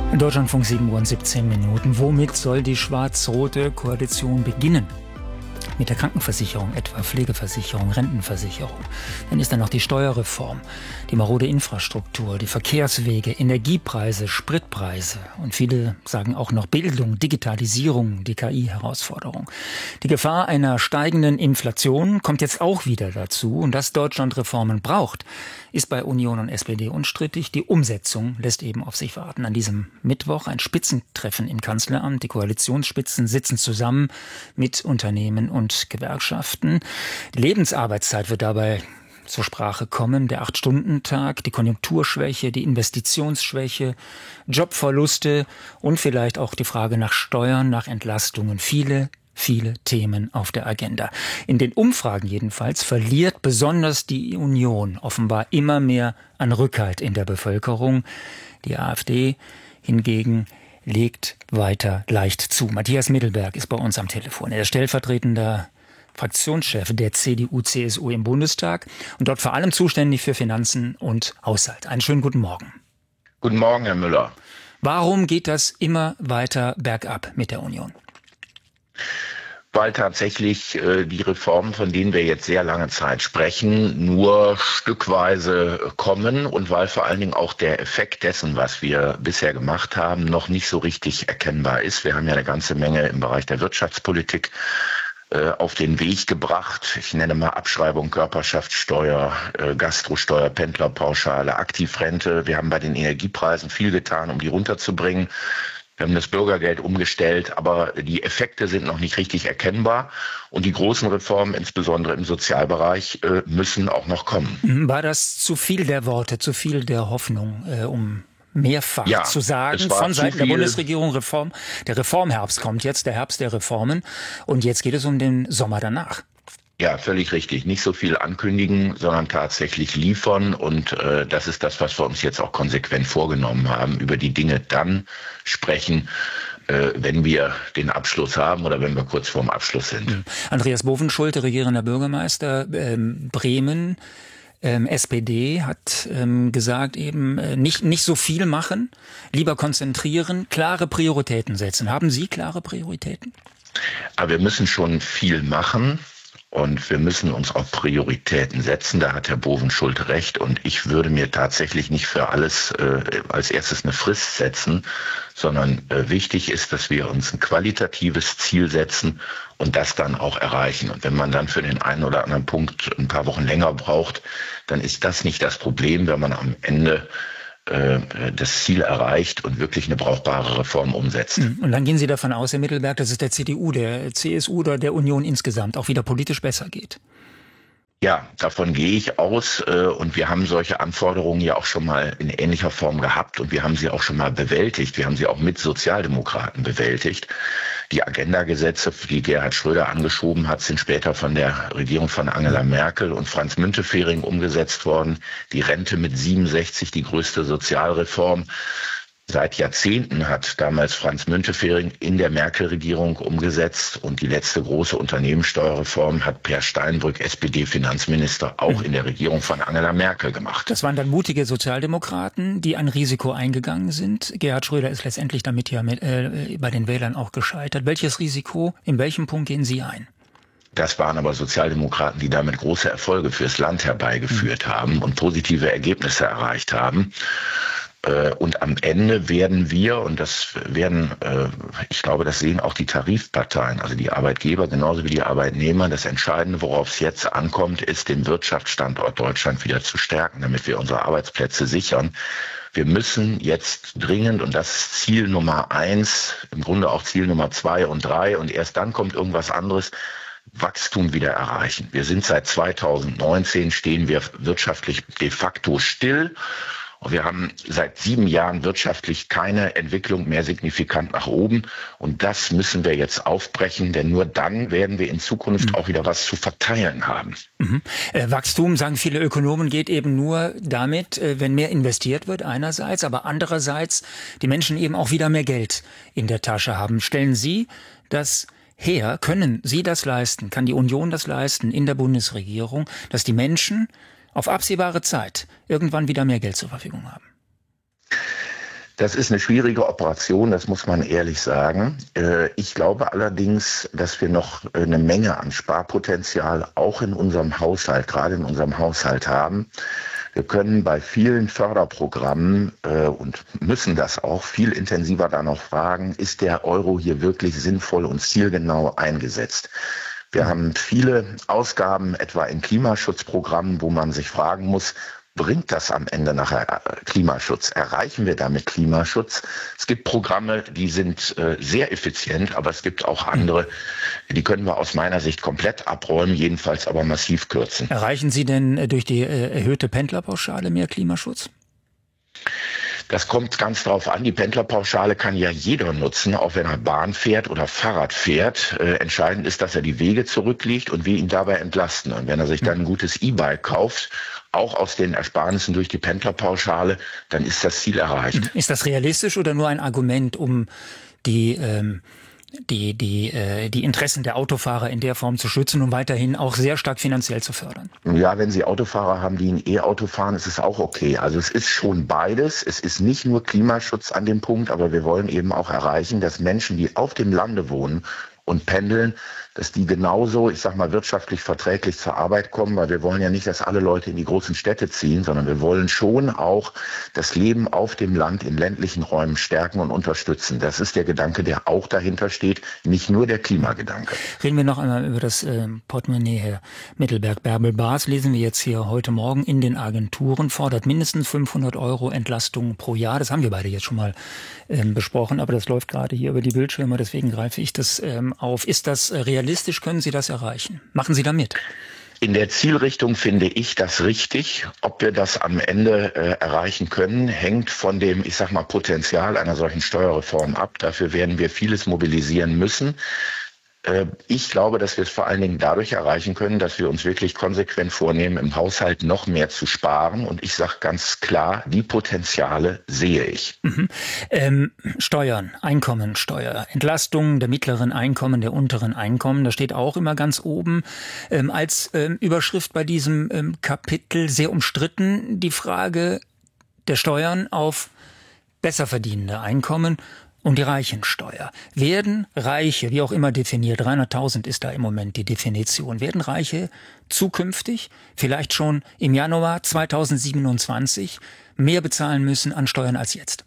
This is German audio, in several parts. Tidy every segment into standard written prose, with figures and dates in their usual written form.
Deutschlandfunk 7 Uhr und 17 Minuten. Womit soll die schwarz-rote Koalition beginnen? Mit der Krankenversicherung, etwa Pflegeversicherung, Rentenversicherung. Dann ist da noch die Steuerreform, die marode Infrastruktur, die Verkehrswege, Energiepreise, Spritpreise. Und viele sagen auch noch Bildung, Digitalisierung, die KI-Herausforderung. Die Gefahr einer steigenden Inflation kommt jetzt auch wieder dazu. Und dass Deutschland Reformen braucht, ist bei Union und SPD unstrittig. Die Umsetzung lässt eben auf sich warten. An diesem Mittwoch ein Spitzentreffen im Kanzleramt. Die Koalitionsspitzen sitzen zusammen mit Unternehmen und Gewerkschaften. Die Lebensarbeitszeit wird dabei zur Sprache kommen. Der 8-Stunden-Tag, die Konjunkturschwäche, die Investitionsschwäche, Jobverluste und vielleicht auch die Frage nach Steuern, nach Entlastungen. Viele Themen auf der Agenda. In den Umfragen jedenfalls verliert besonders die Union offenbar immer mehr an Rückhalt in der Bevölkerung. Die AfD hingegen legt weiter leicht zu. Matthias Mittelberg ist bei uns am Telefon. Er ist stellvertretender Fraktionschef der CDU/CSU im Bundestag und dort vor allem zuständig für Finanzen und Haushalt. Einen schönen guten Morgen. Guten Morgen, Herr Müller. Warum geht das immer weiter bergab mit der Union? Weil tatsächlich die Reformen, von denen wir jetzt sehr lange Zeit sprechen, nur stückweise kommen und weil vor allen Dingen auch der Effekt dessen, was wir bisher gemacht haben, noch nicht so richtig erkennbar ist. Wir haben ja eine ganze Menge im Bereich der Wirtschaftspolitik auf den Weg gebracht. Ich nenne mal Abschreibung, Körperschaftssteuer, Gastrosteuer, Pendlerpauschale, Aktivrente. Wir haben bei den Energiepreisen viel getan, um die runterzubringen. Wir haben das Bürgergeld umgestellt, aber die Effekte sind noch nicht richtig erkennbar. Und die großen Reformen, insbesondere im Sozialbereich, müssen auch noch kommen. War das zu viel der Worte, zu viel der Hoffnung, um mehrfach zu sagen, von Seiten der Bundesregierung Reform? Der Reformherbst kommt jetzt, der Herbst der Reformen. Und jetzt geht es um den Sommer danach. Ja, völlig richtig. Nicht so viel ankündigen, sondern tatsächlich liefern. Und das ist das, was wir uns jetzt auch konsequent vorgenommen haben. Über die Dinge dann sprechen, wenn wir den Abschluss haben oder wenn wir kurz vorm Abschluss sind. Andreas Bovenschulte, regierender Bürgermeister Bremen, SPD, hat gesagt, eben nicht so viel machen, lieber konzentrieren, klare Prioritäten setzen. Haben Sie klare Prioritäten? Aber wir müssen schon viel machen. Und wir müssen uns auf Prioritäten setzen. Da hat Herr Bovenschulte recht. Und ich würde mir tatsächlich nicht für alles als erstes eine Frist setzen, sondern wichtig ist, dass wir uns ein qualitatives Ziel setzen und das dann auch erreichen. Und wenn man dann für den einen oder anderen Punkt ein paar Wochen länger braucht, dann ist das nicht das Problem, wenn man am Ende das Ziel erreicht und wirklich eine brauchbare Reform umsetzt. Und dann gehen Sie davon aus, Herr Mittelberg, dass es der CDU, der CSU oder der Union insgesamt auch wieder politisch besser geht? Ja, davon gehe ich aus und wir haben solche Anforderungen ja auch schon mal in ähnlicher Form gehabt und wir haben sie auch schon mal bewältigt. Wir haben sie auch mit Sozialdemokraten bewältigt. Die Agenda-Gesetze, die Gerhard Schröder angeschoben hat, sind später von der Regierung von Angela Merkel und Franz Müntefering umgesetzt worden. Die Rente mit 67, die größte Sozialreform. Seit Jahrzehnten hat damals Franz Müntefering in der Merkel-Regierung umgesetzt und die letzte große Unternehmenssteuerreform hat Per Steinbrück, SPD-Finanzminister, auch in der Regierung von Angela Merkel gemacht. Das waren dann mutige Sozialdemokraten, die ein Risiko eingegangen sind. Gerhard Schröder ist letztendlich damit ja bei den Wählern auch gescheitert. Welches Risiko, in welchem Punkt gehen Sie ein? Das waren aber Sozialdemokraten, die damit große Erfolge fürs Land herbeigeführt haben und positive Ergebnisse erreicht haben. Und am Ende werden wir, und das werden, ich glaube, das sehen auch die Tarifparteien, also die Arbeitgeber genauso wie die Arbeitnehmer, das Entscheidende, worauf es jetzt ankommt, ist, den Wirtschaftsstandort Deutschland wieder zu stärken, damit wir unsere Arbeitsplätze sichern. Wir müssen jetzt dringend, und das ist Ziel Nummer 1, im Grunde auch Ziel Nummer 2 und 3, und erst dann kommt irgendwas anderes, Wachstum wieder erreichen. Wir sind seit 2019, stehen wir wirtschaftlich de facto still. Und wir haben seit 7 Jahren wirtschaftlich keine Entwicklung mehr signifikant nach oben. Und das müssen wir jetzt aufbrechen, denn nur dann werden wir in Zukunft auch wieder was zu verteilen haben. Wachstum, sagen viele Ökonomen, geht eben nur damit, wenn mehr investiert wird einerseits, aber andererseits die Menschen eben auch wieder mehr Geld in der Tasche haben. Stellen Sie das her? Können Sie das leisten? Kann die Union das leisten in der Bundesregierung, dass die Menschen auf absehbare Zeit irgendwann wieder mehr Geld zur Verfügung haben? Das ist eine schwierige Operation, das muss man ehrlich sagen. Ich glaube allerdings, dass wir noch eine Menge an Sparpotenzial auch in unserem Haushalt, gerade in unserem Haushalt haben. Wir können bei vielen Förderprogrammen und müssen das auch viel intensiver dann noch fragen, ist der Euro hier wirklich sinnvoll und zielgenau eingesetzt? Wir haben viele Ausgaben, etwa in Klimaschutzprogrammen, wo man sich fragen muss, bringt das am Ende nachher Klimaschutz? Erreichen wir damit Klimaschutz? Es gibt Programme, die sind sehr effizient, aber es gibt auch andere, die können wir aus meiner Sicht komplett abräumen, jedenfalls aber massiv kürzen. Erreichen Sie denn durch die erhöhte Pendlerpauschale mehr Klimaschutz? Das kommt ganz drauf an. Die Pendlerpauschale kann ja jeder nutzen, auch wenn er Bahn fährt oder Fahrrad fährt. Entscheidend ist, dass er die Wege zurücklegt und wir ihn dabei entlasten. Und wenn er sich dann ein gutes E-Bike kauft, auch aus den Ersparnissen durch die Pendlerpauschale, dann ist das Ziel erreicht. Ist das realistisch oder nur ein Argument, um die Interessen der Autofahrer in der Form zu schützen und weiterhin auch sehr stark finanziell zu fördern? Ja, wenn Sie Autofahrer haben, die ein E-Auto fahren, ist es auch okay. Also es ist schon beides. Es ist nicht nur Klimaschutz an dem Punkt, aber wir wollen eben auch erreichen, dass Menschen, die auf dem Lande wohnen und pendeln, dass die genauso, ich sag mal, wirtschaftlich verträglich zur Arbeit kommen, weil wir wollen ja nicht, dass alle Leute in die großen Städte ziehen, sondern wir wollen schon auch das Leben auf dem Land in ländlichen Räumen stärken und unterstützen. Das ist der Gedanke, der auch dahinter steht, nicht nur der Klimagedanke. Reden wir noch einmal über das Portemonnaie, Herr Mittelberg. Bärbel Baas, lesen wir jetzt hier heute Morgen in den Agenturen, fordert mindestens 500 € Entlastung pro Jahr. Das haben wir beide jetzt schon mal besprochen, aber das läuft gerade hier über die Bildschirme, deswegen greife ich das auf. Ist das realistisch? Können Sie das erreichen? Machen Sie da mit? In der Zielrichtung finde ich das richtig. Ob wir das am Ende erreichen können, hängt von dem, ich sag mal, Potenzial einer solchen Steuerreform ab. Dafür werden wir vieles mobilisieren müssen. Ich glaube, dass wir es vor allen Dingen dadurch erreichen können, dass wir uns wirklich konsequent vornehmen, im Haushalt noch mehr zu sparen. Und ich sage ganz klar, die Potenziale sehe ich. Steuern, Einkommensteuer, Entlastung der mittleren Einkommen, der unteren Einkommen, das steht auch immer ganz oben als Überschrift bei diesem Kapitel. Sehr umstritten die Frage der Steuern auf besser verdienende Einkommen. Und die Reichensteuer. Werden Reiche, wie auch immer definiert, 300.000 ist da im Moment die Definition, werden Reiche zukünftig, vielleicht schon im Januar 2027, mehr bezahlen müssen an Steuern als jetzt?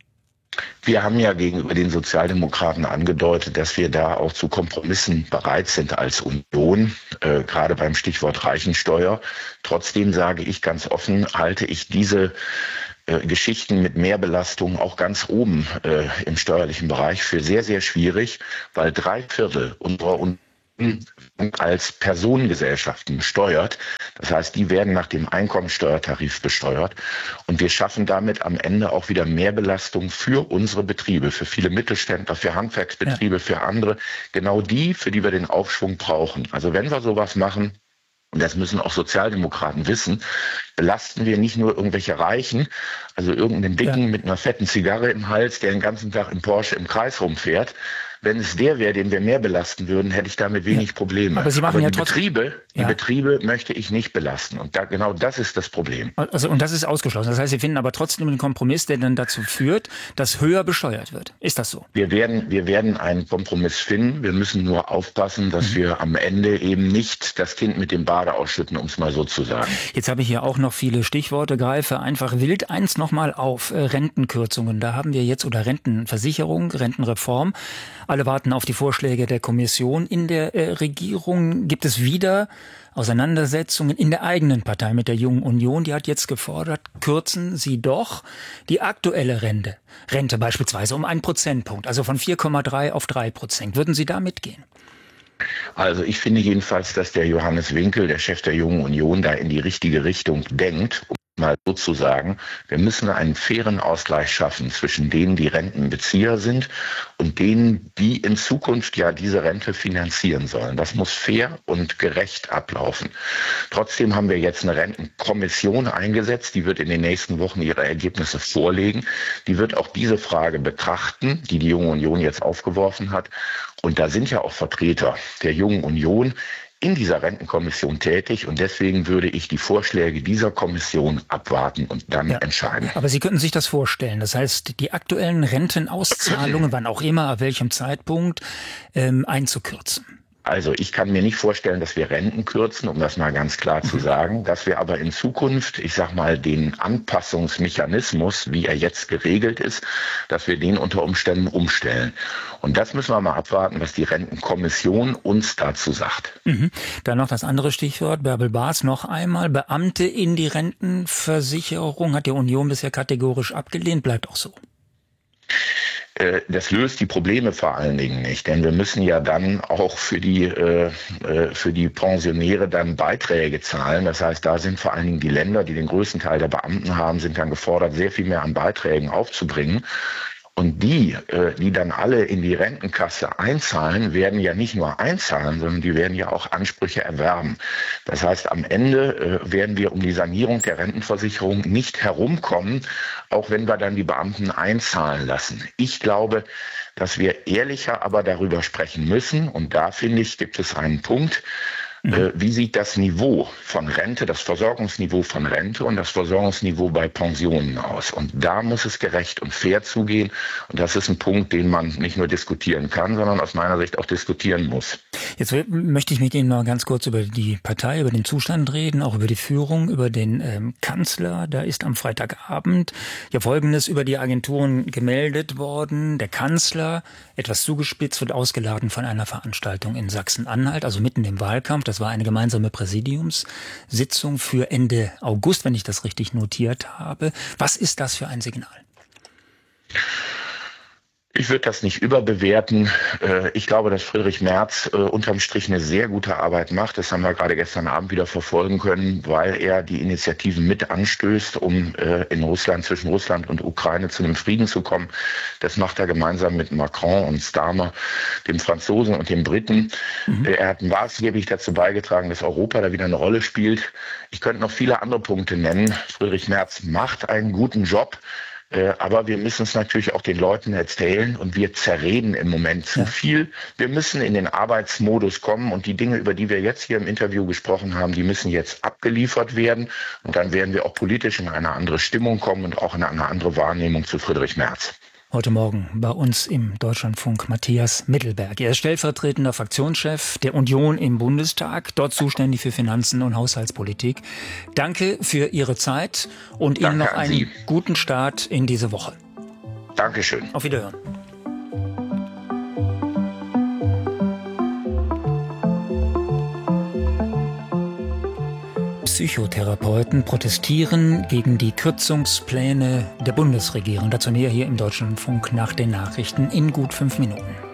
Wir haben ja gegenüber den Sozialdemokraten angedeutet, dass wir da auch zu Kompromissen bereit sind als Union, gerade beim Stichwort Reichensteuer. Trotzdem sage ich ganz offen, halte ich diese Geschichten mit Mehrbelastung auch ganz oben im steuerlichen Bereich für sehr, sehr schwierig, weil 3/4 unserer Unternehmen als Personengesellschaften besteuert. Das heißt, die werden nach dem Einkommensteuertarif besteuert. Und wir schaffen damit am Ende auch wieder Mehrbelastung für unsere Betriebe, für viele Mittelständler, für Handwerksbetriebe, für andere. Genau die, für die wir den Aufschwung brauchen. Also wenn wir sowas machen, und das müssen auch Sozialdemokraten wissen, belasten wir nicht nur irgendwelche Reichen, also irgendeinen Dicken mit einer fetten Zigarre im Hals, der den ganzen Tag im Porsche im Kreis rumfährt. Wenn es der wäre, den wir mehr belasten würden, hätte ich damit wenig Probleme. Aber Sie machen ja die Betriebe möchte ich nicht belasten. Und genau das ist das Problem. Also, und das ist ausgeschlossen. Das heißt, Sie finden aber trotzdem einen Kompromiss, der dann dazu führt, dass höher besteuert wird. Ist das so? Wir werden einen Kompromiss finden. Wir müssen nur aufpassen, dass wir am Ende eben nicht das Kind mit dem Bade ausschütten, um es mal so zu sagen. Jetzt habe ich hier auch noch viele Stichworte, greife einfach wild eins nochmal auf. Rentenkürzungen. Da haben wir jetzt, oder Rentenversicherung, Rentenreform. Alle warten auf die Vorschläge der Kommission. In der Regierung gibt es wieder Auseinandersetzungen in der eigenen Partei mit der Jungen Union. Die hat jetzt gefordert, kürzen Sie doch die aktuelle Rente beispielsweise um 1 Prozentpunkt, also von 4,3 auf 3%. Würden Sie da mitgehen? Also ich finde jedenfalls, dass der Johannes Winkel, der Chef der Jungen Union, da in die richtige Richtung denkt, um mal so zu sagen. Wir müssen einen fairen Ausgleich schaffen zwischen denen, die Rentenbezieher sind und denen, die in Zukunft ja diese Rente finanzieren sollen. Das muss fair und gerecht ablaufen. Trotzdem haben wir jetzt eine Rentenkommission eingesetzt, die wird in den nächsten Wochen ihre Ergebnisse vorlegen. Die wird auch diese Frage betrachten, die Junge Union jetzt aufgeworfen hat. Und da sind ja auch Vertreter der Jungen Union in dieser Rentenkommission tätig und deswegen würde ich die Vorschläge dieser Kommission abwarten und dann entscheiden. Aber Sie könnten sich das vorstellen. Das heißt, die aktuellen Rentenauszahlungen, wann auch immer, ab welchem Zeitpunkt, einzukürzen. Also ich kann mir nicht vorstellen, dass wir Renten kürzen, um das mal ganz klar zu sagen, dass wir aber in Zukunft, ich sag mal, den Anpassungsmechanismus, wie er jetzt geregelt ist, dass wir den unter Umständen umstellen. Und das müssen wir mal abwarten, was die Rentenkommission uns dazu sagt. Dann noch das andere Stichwort, Bärbel Baas, noch einmal. Beamte in die Rentenversicherung hat die Union bisher kategorisch abgelehnt, bleibt auch so. Das löst die Probleme vor allen Dingen nicht, denn wir müssen ja dann auch für die Pensionäre dann Beiträge zahlen. Das heißt, da sind vor allen Dingen die Länder, die den größten Teil der Beamten haben, sind dann gefordert, sehr viel mehr an Beiträgen aufzubringen. Und die dann alle in die Rentenkasse einzahlen, werden ja nicht nur einzahlen, sondern die werden ja auch Ansprüche erwerben. Das heißt, am Ende werden wir um die Sanierung der Rentenversicherung nicht herumkommen, auch wenn wir dann die Beamten einzahlen lassen. Ich glaube, dass wir ehrlicher aber darüber sprechen müssen. Und da, finde ich, gibt es einen Punkt. Wie sieht das Niveau von Rente, das Versorgungsniveau von Rente und das Versorgungsniveau bei Pensionen aus? Und da muss es gerecht und fair zugehen. Und das ist ein Punkt, den man nicht nur diskutieren kann, sondern aus meiner Sicht auch diskutieren muss. Jetzt möchte ich mit Ihnen noch ganz kurz über die Partei, über den Zustand reden, auch über die Führung, über den Kanzler. Da ist am Freitagabend ja Folgendes über die Agenturen gemeldet worden. Der Kanzler, etwas zugespitzt, wird ausgeladen von einer Veranstaltung in Sachsen-Anhalt, also mitten im Wahlkampf. Das war eine gemeinsame Präsidiumssitzung für Ende August, wenn ich das richtig notiert habe. Was ist das für ein Signal? Ich würde das nicht überbewerten. Ich glaube, dass Friedrich Merz unterm Strich eine sehr gute Arbeit macht. Das haben wir gerade gestern Abend wieder verfolgen können, weil er die Initiativen mit anstößt, um in Russland, zwischen Russland und Ukraine zu einem Frieden zu kommen. Das macht er gemeinsam mit Macron und Starmer, dem Franzosen und dem Briten. Er hat maßgeblich dazu beigetragen, dass Europa da wieder eine Rolle spielt. Ich könnte noch viele andere Punkte nennen. Friedrich Merz macht einen guten Job. Aber wir müssen es natürlich auch den Leuten erzählen und wir zerreden im Moment zu viel. Wir müssen in den Arbeitsmodus kommen und die Dinge, über die wir jetzt hier im Interview gesprochen haben, die müssen jetzt abgeliefert werden und dann werden wir auch politisch in eine andere Stimmung kommen und auch in eine andere Wahrnehmung zu Friedrich Merz. Heute Morgen bei uns im Deutschlandfunk Matthias Mittelberg. Er ist stellvertretender Fraktionschef der Union im Bundestag, dort zuständig für Finanzen und Haushaltspolitik. Danke für Ihre Zeit und Ihnen noch einen guten Start in diese Woche. Dankeschön. Auf Wiederhören. Psychotherapeuten protestieren gegen die Kürzungspläne der Bundesregierung. Dazu mehr hier im Deutschlandfunk nach den Nachrichten in gut 5 Minuten.